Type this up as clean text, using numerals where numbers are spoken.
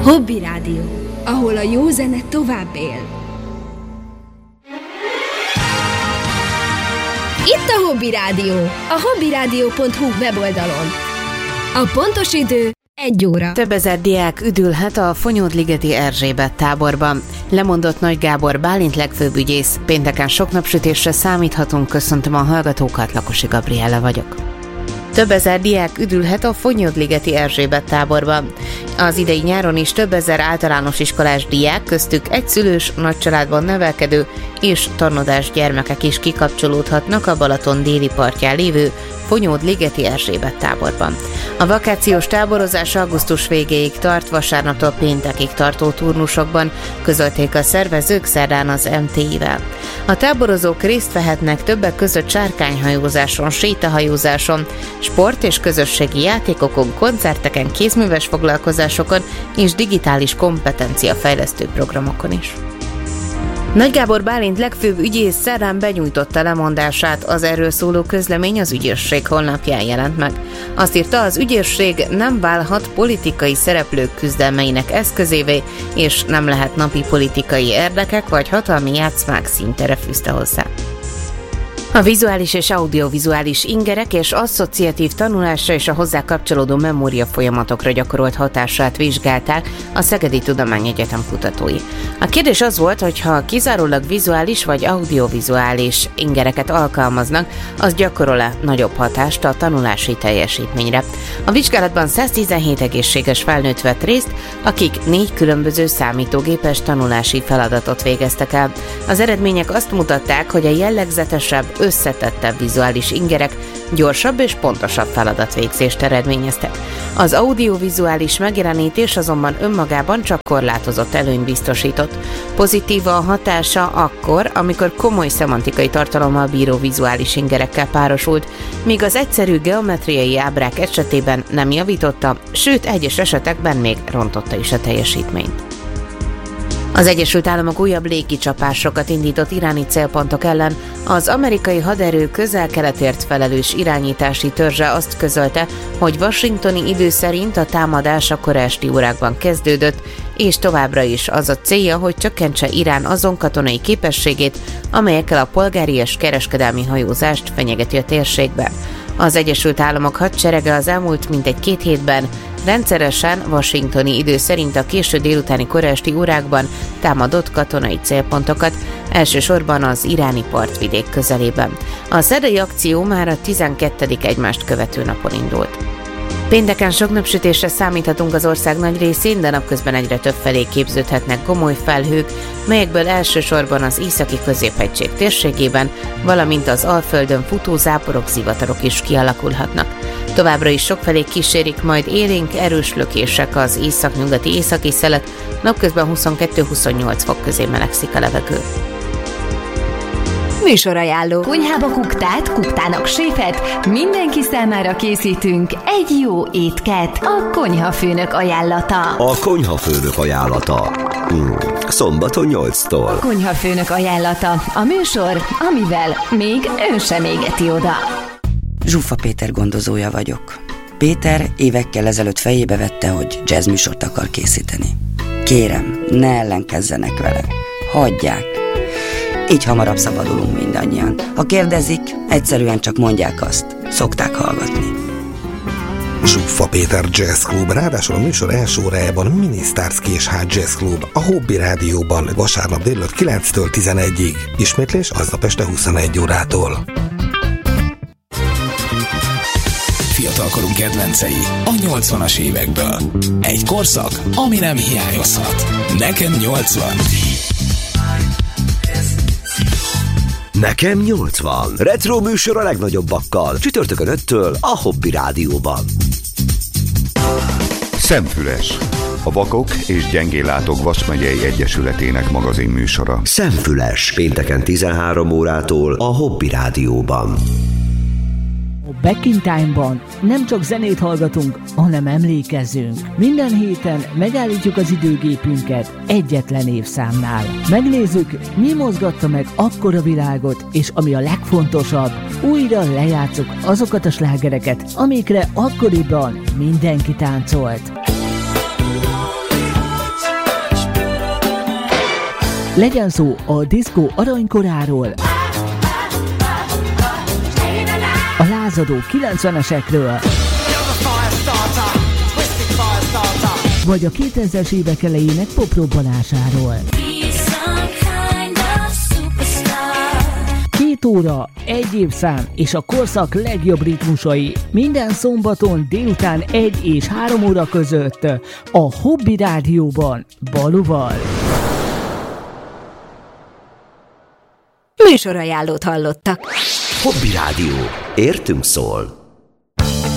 Hobby Rádió, ahol a jó zene tovább él. Itt a Hobby Rádió, a hobbyradio.hu weboldalon. A pontos idő 1 óra. Több ezer diák üdülhet a Fonyódligeti Erzsébet táborban. Lemondott Nagy Gábor Bálint legfőbb ügyész. Pénteken sok napsütésre számíthatunk, köszöntöm a hallgatókat, Lakosi Gabriella vagyok. Több ezer diák üdülhet a Fonyódligeti Erzsébet táborban. Az idei nyáron is több ezer általános iskolás diák, köztük egyszülős, nagycsaládban nevelkedő és tanodás gyermekek is kikapcsolódhatnak a Balaton déli partján lévő Fonyódligeti Erzsébet táborban. A vakációs táborozás augusztus végéig tart, vasárnaptól péntekig tartó turnusokban, közölték a szervezők szerdán az MTI-vel. A táborozók részt vehetnek többek között sárkányhajózáson, sétahajózáson, sport- és közösségi játékokon, koncerteken, kézműves foglalkozásokon és digitális kompetenciafejlesztő programokon is. Nagy Gábor Bálint legfőbb ügyész szerdán benyújtotta lemondását, az erről szóló közlemény az ügyészség honlapján jelent meg. Azt írta, az ügyészség nem válhat politikai szereplők küzdelmeinek eszközévé, és nem lehet napi politikai érdekek vagy hatalmi játszmák színtere fűzte hozzá. A vizuális és audiovizuális ingerek és asszociatív tanulásra és a hozzá kapcsolódó memória folyamatokra gyakorolt hatását vizsgálták a Szegedi Tudományegyetem kutatói. A kérdés az volt, hogy ha kizárólag vizuális vagy audiovizuális ingereket alkalmaznak, az gyakorol-e nagyobb hatást a tanulási teljesítményre. A vizsgálatban 117 egészséges felnőtt vett részt, akik 4 különböző számítógépes tanulási feladatot végeztek el. Az eredmények azt mutatták, hogy a jellegzetesebb, összetettebb vizuális ingerek gyorsabb és pontosabb feladatvégzést eredményeztek. Az audiovizuális megjelenítés azonban önmagában csak korlátozott előnyt biztosított. Pozitív a hatása akkor, amikor komoly szemantikai tartalommal bíró vizuális ingerekkel párosult, míg az egyszerű geometriai ábrák esetében nem javította, sőt egyes esetekben még rontotta is a teljesítményt. Az Egyesült Államok újabb légicsapásokat indított iráni célpontok ellen. Az amerikai haderő közel-keletért felelős irányítási törzse azt közölte, hogy washingtoni idő szerint a támadás a kora esti órákban kezdődött, és továbbra is az a célja, hogy csökkentse Irán azon katonai képességét, amelyekkel a polgári és kereskedelmi hajózást fenyegeti a térségben. Az Egyesült Államok hadserege az elmúlt mintegy 2 hétben rendszeresen washingtoni idő szerint a késő délutáni kora esti órákban támadott katonai célpontokat, elsősorban az iráni partvidék közelében. A szerdai akció már a 12. egymást követő napon indult. Pénteken sok napsütésre számíthatunk az ország nagy részén, de napközben egyre többfelé képződhetnek gomoly felhők, melyekből elsősorban az északi középhegység térségében, valamint az Alföldön futó záporok, zivatarok is kialakulhatnak. Továbbra is sokfelé kísérik majd élénk, erős lökések az északnyugati északi szelet, napközben 22-28 fok közé melegszik a levegő. Műsorajánló. Konyhába kuktát, kuktának séfet, mindenki számára készítünk egy jó étket. A konyhafőnök ajánlata. A konyhafőnök ajánlata. Szombaton 8-tól. A konyhafőnök ajánlata. A műsor, amivel még ön sem égeti oda. Zsuffa Péter gondozója vagyok. Péter évekkel ezelőtt fejébe vette, hogy jazzműsort akar készíteni. Kérem, ne ellenkezzenek vele. Hagyják. Így hamarabb szabadulunk mindannyian. Ha kérdezik, egyszerűen csak mondják azt. Szokták hallgatni. Zsuffa Péter Jazz Club, ráadásul a műsor első órájában Mini Starsky és H Jazz Club, a Hobby Rádióban vasárnap délelőtt 9-től 11-ig. Ismétlés aznap este 21 órától. Fiatalkorunk kedvencei a 80-as évekből. Egy korszak, ami nem hiányozhat. Nekem 80. Nekem 80. Retro műsor a legnagyobbakkal. Csütörtökön 5-től a Hobby Rádióban. Szemfüles. A Vakok és Gyengéllátók Vas-megyei Egyesületének magazin műsora. Szemfüles. Pénteken 13 órától a Hobby Rádióban. A Back in Time-ban nem csak zenét hallgatunk, hanem emlékezzünk. Minden héten megállítjuk az időgépünket egyetlen évszámnál. Megnézzük, mi mozgatta meg akkor a világot, és ami a legfontosabb, újra lejátszuk azokat a slágereket, amikre akkoriban mindenki táncolt. Legyen szó a diszkó aranykoráról, a lázadó 90-esekről, vagy a 2000-es évek elejének poprobbanásáról. 2 óra, 1 évszám és a korszak legjobb ritmusai minden szombaton délután 1 és 3 óra között a Hobby Rádióban Baluval. Műsorajánlót hallottak. Hobby Rádió. Értünk szól.